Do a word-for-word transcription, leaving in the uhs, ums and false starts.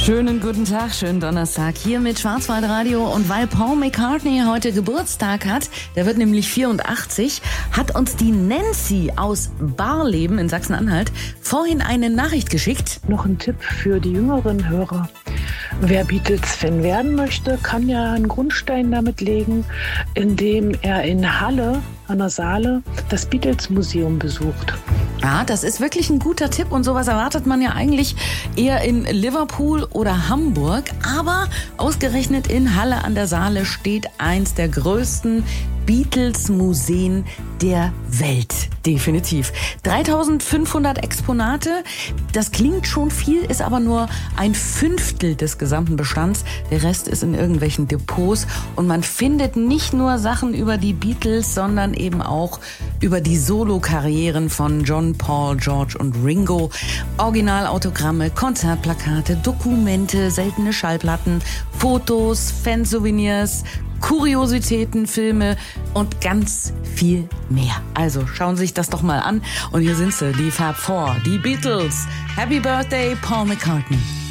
Schönen guten Tag, schönen Donnerstag hier mit Schwarzwaldradio. Und weil Paul McCartney heute Geburtstag hat, der wird nämlich vierundachtzig, hat uns die Nancy aus Barleben in Sachsen-Anhalt vorhin eine Nachricht geschickt. Noch ein Tipp für die jüngeren Hörer. Wer Beatles-Fan werden möchte, kann ja einen Grundstein damit legen, indem er in Halle an der Saale das Beatles-Museum besucht. Ja, das ist wirklich ein guter Tipp und sowas erwartet man ja eigentlich eher in Liverpool oder Hamburg. Aber ausgerechnet in Halle an der Saale steht eins der größten Beatles-Museen der Welt. Definitiv. dreitausendfünfhundert Exponate. Das klingt schon viel, ist aber nur ein Fünftel des gesamten Bestands. Der Rest ist in irgendwelchen Depots. Und man findet nicht nur Sachen über die Beatles, sondern eben auch über die Solo-Karrieren von John, Paul, George und Ringo. Originalautogramme, Konzertplakate, Dokumente, seltene Schallplatten, Fotos, Fansouvenirs, Kuriositäten, Filme und ganz viel mehr. Also schauen Sie sich das doch mal an. Und hier sind sie, die Fab Four, die Beatles. Happy Birthday, Paul McCartney.